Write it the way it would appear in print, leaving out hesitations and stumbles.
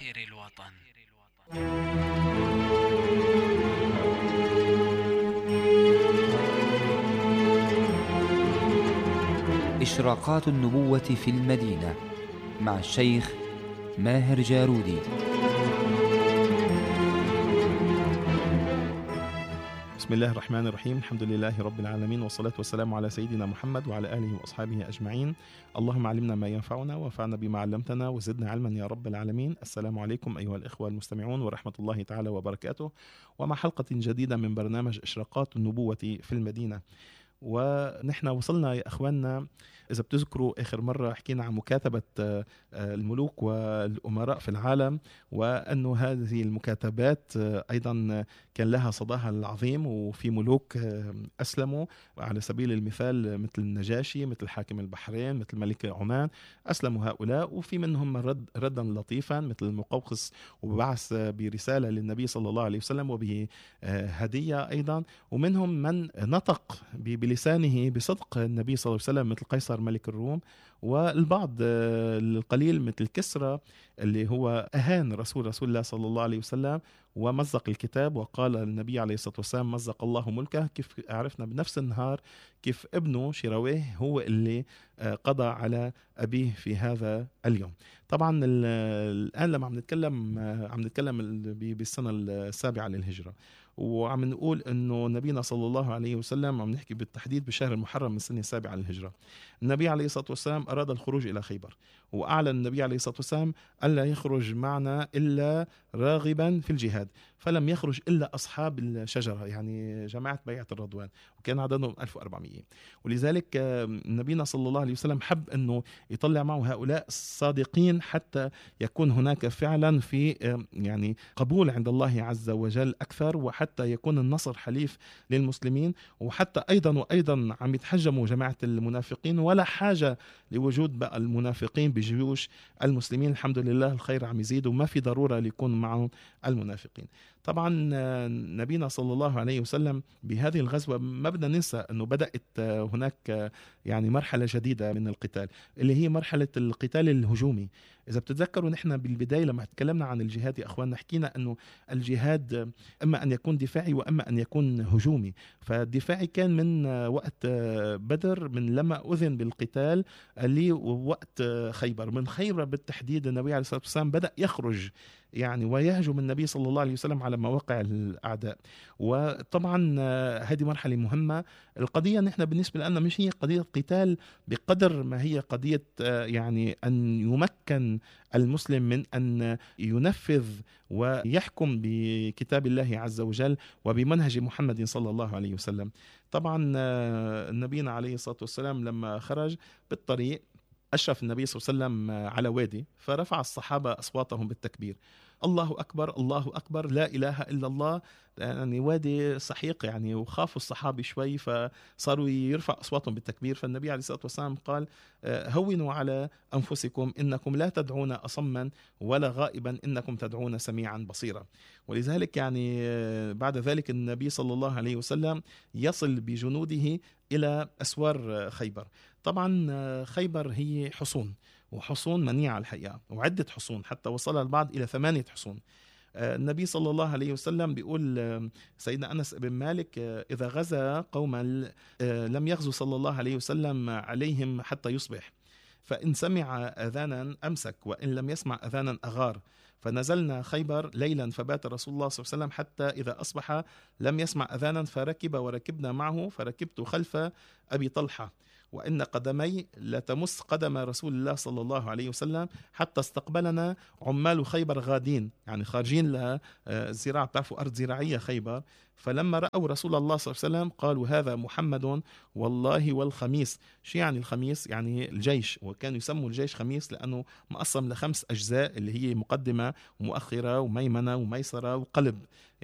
الوطن. إشراقات النبوة في المدينة مع الشيخ ماهر جارودي. بسم الله الرحمن الرحيم. الحمد لله رب العالمين، والصلاة والسلام على سيدنا محمد وعلى آله وأصحابه أجمعين. اللهم علمنا ما ينفعنا وانفعنا بما علمتنا وزدنا علما يا رب العالمين. السلام عليكم أيها الإخوة المستمعون ورحمة الله تعالى وبركاته، ومع حلقة جديدة من برنامج إشراقات النبوة في المدينة. ونحن وصلنا يا أخواننا، إذا بتذكروا آخر مرة حكينا عن مكاتبة الملوك والأمراء في العالم، وأنه هذه المكاتبات أيضا كان لها صداها العظيم، وفي ملوك أسلموا على سبيل المثال مثل النجاشي، مثل حاكم البحرين، مثل ملك عمان، أسلموا هؤلاء. وفي منهم من ردا لطيفا مثل المقوقس، وبعث برسالة للنبي صلى الله عليه وسلم وبهدية أيضا. ومنهم من نطق بلسانه بصدق النبي صلى الله عليه وسلم مثل قيصر ملك الروم. والبعض القليل مثل كسرى اللي هو أهان رسول الله صلى الله عليه وسلم ومزق الكتاب، وقال النبي عليه الصلاة والسلام مزق الله ملكه. كيف عرفنا بنفس النهار كيف ابنه شيرويه هو اللي قضى على أبيه في هذا اليوم. طبعا الآن لما عم نتكلم بالسنة السابعة للهجرة، وعم نقول انه نبينا صلى الله عليه وسلم، عم نحكي بالتحديد بشهر المحرم من السنة السابعة للهجرة، النبي عليه الصلاة والسلام أراد الخروج إلى خيبر، وأعلن النبي عليه الصلاة والسلام ألا يخرج معنا إلا راغبا في الجهاد، فلم يخرج إلا أصحاب الشجرة، يعني جماعة بيعة الرضوان، وكان عددهم 1400. ولذلك نبينا صلى الله عليه وسلم حب أنه يطلع معه هؤلاء الصادقين حتى يكون هناك فعلا في يعني قبول عند الله عز وجل أكثر، وحتى يكون النصر حليف للمسلمين، وحتى أيضا عم يتحجموا جماعة المنافقين، ولا حاجة لوجود بقى المنافقين بجيوش المسلمين. الحمد لله الخير عم يزيد، وما في ضرورة ليكون معهم المنافقين. طبعا نبينا صلى الله عليه وسلم بهذه الغزوة ما بدنا ننسى أنه بدأت هناك يعني مرحلة جديدة من القتال، اللي هي مرحلة القتال الهجومي. إذا بتتذكروا نحن بالبداية لما تكلمنا عن الجهاد يا أخواننا، حكينا أنه الجهاد إما أن يكون دفاعي وإما أن يكون هجومي. فالدفاعي كان من وقت بدر، من لما أذن بالقتال لوقت خيبر. من خيبر بالتحديد النبي عليه الصلاة والسلام بدأ يخرج يعني ويهجم النبي صلى الله عليه وسلم على مواقع الأعداء. وطبعا هذه مرحلة مهمة. القضية نحن بالنسبة لنا مش هي قضية قتال بقدر ما هي قضية يعني أن يمكن المسلم من أن ينفذ ويحكم بكتاب الله عز وجل وبمنهج محمد صلى الله عليه وسلم. طبعا نبينا عليه الصلاة والسلام لما خرج بالطريق أشرف النبي صلى الله عليه وسلم على وادي، فرفع الصحابة أصواتهم بالتكبير، الله أكبر الله أكبر لا إله إلا الله. يعني وادي سحيق يعني، وخافوا الصحابة شوي فصاروا يرفع أصواتهم بالتكبير. فالنبي عليه الصلاة والسلام قال هونوا على أنفسكم، إنكم لا تدعون أصما ولا غائبا، إنكم تدعون سميعا بصيرا. ولذلك يعني بعد ذلك النبي صلى الله عليه وسلم يصل بجنوده إلى أسوار خيبر. طبعا خيبر هي حصون، وحصون منيعة الحقيقة، وعدة حصون حتى وصل البعض إلى 8 حصون. النبي صلى الله عليه وسلم بيقول سيدنا أنس بن مالك إذا غزا قوما لم يغزو صلى الله عليه وسلم عليهم حتى يصبح، فإن سمع أذانا أمسك، وإن لم يسمع أذانا أغار. فنزلنا خيبر ليلا فبات رسول الله صلى الله عليه وسلم حتى إذا أصبح لم يسمع أذانا، فركب وركبنا معه، فركبت خلف أبي طلحة، وإن قدمي لتمس قدم رسول الله صلى الله عليه وسلم حتى استقبلنا عمال خيبر غادين، يعني خارجين لها الزراعة، بتعرفوا أرض زراعية خيبر. فلما رأوا رسول الله صلى الله عليه وسلم قالوا هذا محمد والله والخميس. شو يعني الخميس؟ يعني الجيش، وكانوا يسموا الجيش خميس لأنه مقسم ل5 أجزاء اللي هي مقدمة ومؤخرة وميمنة وميسرة وقلب.